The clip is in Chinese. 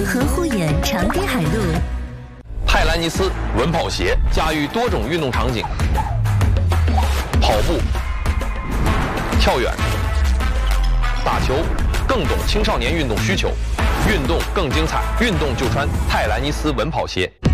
温和护眼长堤海路。 泰兰尼斯稳跑鞋驾驭多种运动场景，跑步、跳远、打球，更懂青少年运动需求，运动更精彩，运动就穿泰兰尼斯稳跑鞋。